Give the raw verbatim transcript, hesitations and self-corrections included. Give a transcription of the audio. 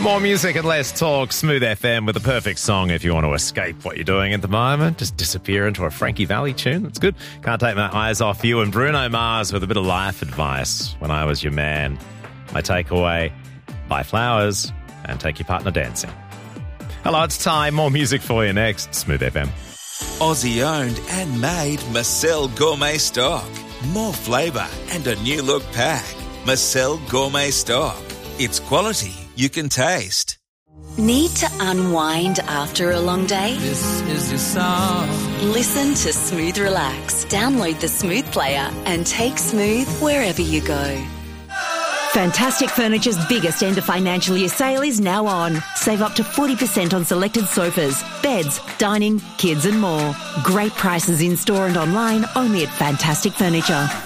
More music and less talk. Smooth F M with the perfect song if you want to escape what you're doing at the moment. Just disappear into a Frankie Valli tune. That's good. Can't take my eyes off you. And Bruno Mars with a bit of life advice. When I was your man, my takeaway, buy flowers and take your partner dancing. Hello, it's time. More music for you next. Smooth F M. Aussie owned and made Marcel Gourmet Stock. More flavour and a new look pack. Marcel Gourmet Stock. It's quality you can taste. Need to unwind after a long day? This is your song. Listen to Smooth Relax. Download the Smooth player and take Smooth wherever you go. Fantastic Furniture's biggest end of financial year sale is now on. Save up to forty percent on selected sofas, beds, dining, kids and more. Great prices in store and online only at Fantastic Furniture.